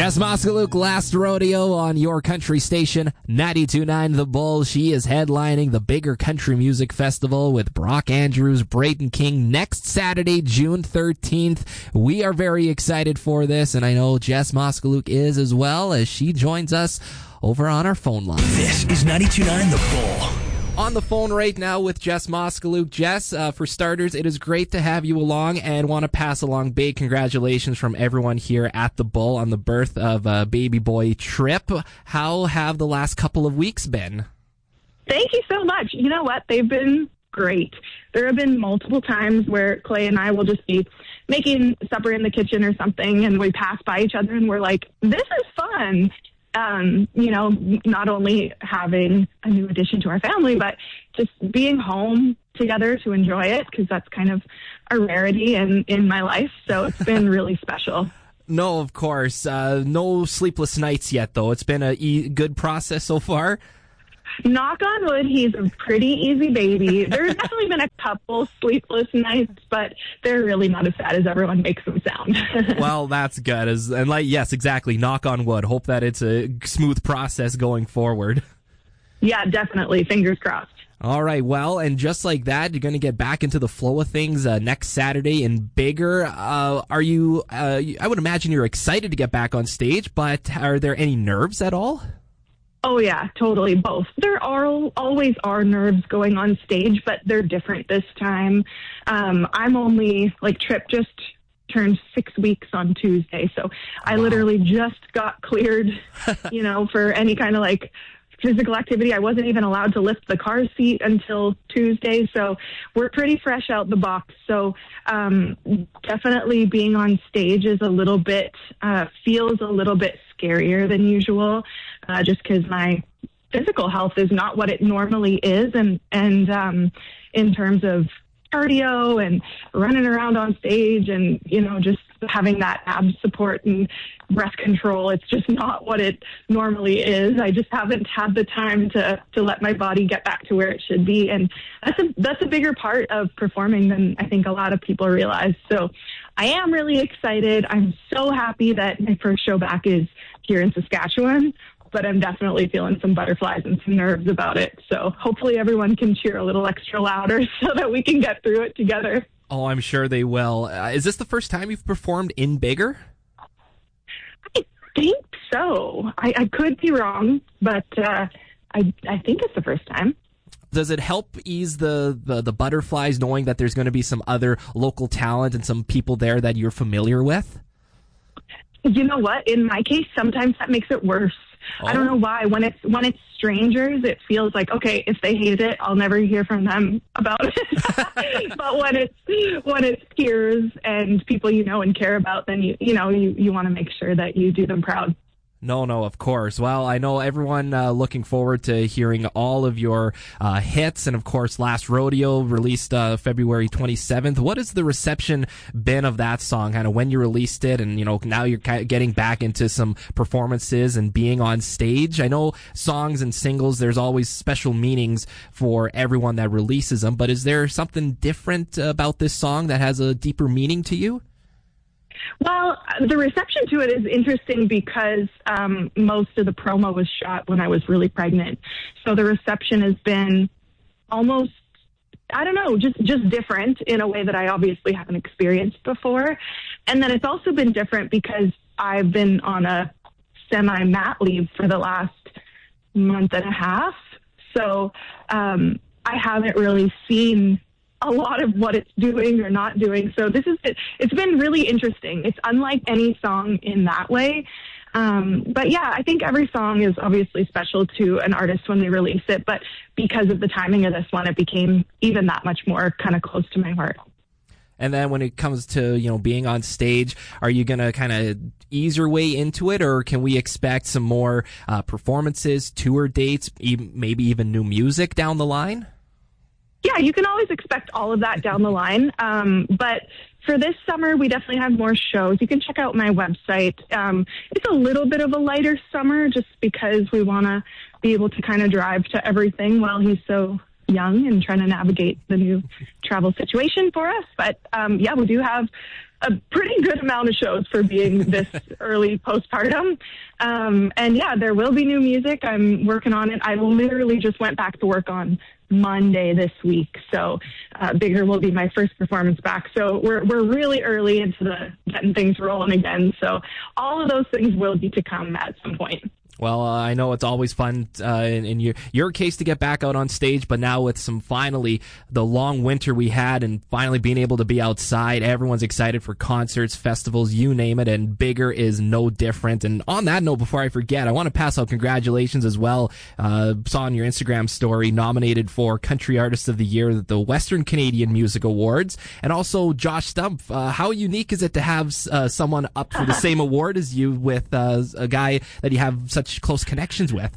Jess Moskaluk, Last Rodeo on your country station, 92.9 The Bull. She is headlining the Bigger Country Music Festival with Brock Andrews, Brayden King next Saturday, June 13th. We are very excited for this, and I know Jess Moskaluk is as well, as she joins us over on our phone line. This is 92.9 The Bull. On the phone right now with Jess Moskaluk. Jess, for starters, it is great to have you along, and want to pass along big congratulations from everyone here at the Bull on the birth of baby boy Trip. How have the last couple of weeks been? Thank you so much. You know what? They've been great. There have been multiple times where Clay and I will just be making supper in the kitchen or something, and we pass by each other and we're like, this is fun. Not only having a new addition to our family, but just being home together to enjoy it, because that's kind of a rarity in my life. So it's been really special. No, of course. No sleepless nights yet, though. It's been a good process so far. Knock on wood, he's a pretty easy baby. There's definitely been a couple sleepless nights, but they're really not as bad as everyone makes them sound. Well, that's good. Yes, exactly. Knock on wood. Hope that it's a smooth process going forward. Yeah, definitely. Fingers crossed. All right, well, and just like that, you're going to get back into the flow of things next Saturday in Bigger. Are you, I would imagine you're excited to get back on stage, but are there any nerves at all? Oh, yeah, totally. Both. There always are nerves going on stage, but they're different this time. I'm only, Trip just turned 6 weeks on Tuesday, so I literally just got cleared, for any kind of, physical activity. I wasn't even allowed to lift the car seat until Tuesday, so we're pretty fresh out the box. So definitely being on stage is a little bit, feels a little bit scarier than usual, just because my physical health is not what it normally is. And in terms of cardio and running around on stage and, just having that ab support and breath control, it's just not what it normally is. I just haven't had the time to let my body get back to where it should be. And that's a bigger part of performing than I think a lot of people realize. So I am really excited. I'm so happy that my first show back is here in Saskatchewan, but I'm definitely feeling some butterflies and some nerves about it. So hopefully everyone can cheer a little extra louder so that we can get through it together. Oh, I'm sure they will. Is this the first time you've performed in Bigger? I think so. I could be wrong, but I think it's the first time. Does it help ease the butterflies knowing that there's going to be some other local talent and some people there that you're familiar with? You know what? In my case, sometimes that makes it worse. Oh. I don't know why. When it's strangers, it feels like, okay, if they hate it, I'll never hear from them about it. But when it's peers and people you know and care about, then you want to make sure that you do them proud. No, of course. Well, I know everyone looking forward to hearing all of your hits. And, of course, Last Rodeo released February 27th. What has the reception been of that song, kind of when you released it? And, now you're getting back into some performances and being on stage. I know songs and singles, there's always special meanings for everyone that releases them. But is there something different about this song that has a deeper meaning to you? Well, the reception to it is interesting because most of the promo was shot when I was really pregnant. So the reception has been almost, I don't know, just different in a way that I obviously haven't experienced before. And then it's also been different because I've been on a semi-mat leave for the last month and a half. So I haven't really seen a lot of what it's doing or not doing. So it's been really interesting. It's unlike any song in that way. But yeah, I think every song is obviously special to an artist when they release it. But because of the timing of this one, it became even that much more kind of close to my heart. And then when it comes to, being on stage, are you going to kind of ease your way into it, or can we expect some more performances, tour dates, maybe even new music down the line? Yeah, you can always expect all of that down the line. But for this summer, we definitely have more shows. You can check out my website. It's a little bit of a lighter summer just because we want to be able to kind of drive to everything while he's so young and trying to navigate the new travel situation for us. But yeah, we do have a pretty good amount of shows for being this early postpartum. And yeah, there will be new music. I'm working on it. I literally just went back to work on Monday this week. So Bigger will be my first performance back. So we're really early into the getting things rolling again. So all of those things will be to come at some point. Well, I know it's always fun in your case to get back out on stage, but now with finally the long winter we had and finally being able to be outside, everyone's excited for concerts, festivals, you name it, and Bigger is no different. And on that note, before I forget, I want to pass out congratulations as well. Saw on your Instagram story, nominated for Country Artist of the Year at the Western Canadian Music Awards, and also Josh Stumpf. How unique is it to have someone up for the same award as you with a guy that you have such close connections with?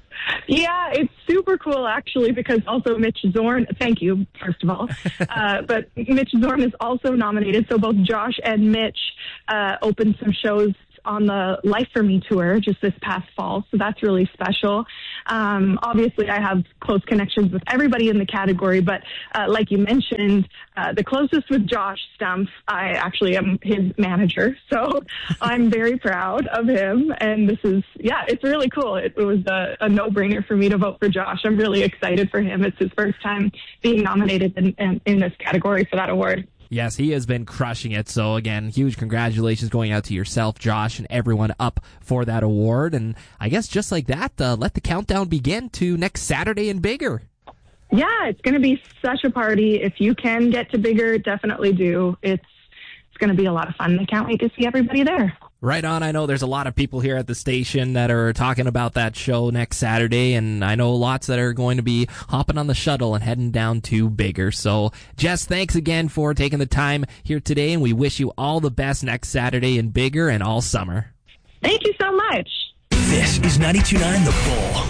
Yeah, it's super cool, actually, because also Mitch Zorn, thank you, first of all, but Mitch Zorn is also nominated. So both Josh and Mitch opened some shows on the Life for Me tour just this past fall. So that's really special. Obviously, I have close connections with everybody in the category, but like you mentioned, the closest with Josh Stumpf. I actually am his manager. So I'm very proud of him. And it's really cool. It was a no-brainer for me to vote for Josh. I'm really excited for him. It's his first time being nominated in this category for that award. Yes, he has been crushing it. So again, huge congratulations going out to yourself, Josh, and everyone up for that award. And I guess just like that, let the countdown begin to next Saturday in Bigger. Yeah, it's going to be such a party. If you can get to Bigger, definitely do. It's going to be a lot of fun. I can't wait to see everybody there. Right on. I know there's a lot of people here at the station that are talking about that show next Saturday, and I know lots that are going to be hopping on the shuttle and heading down to Bigger. So, Jess, thanks again for taking the time here today, and we wish you all the best next Saturday in Bigger and all summer. Thank you so much. This is 92.9 The Bull.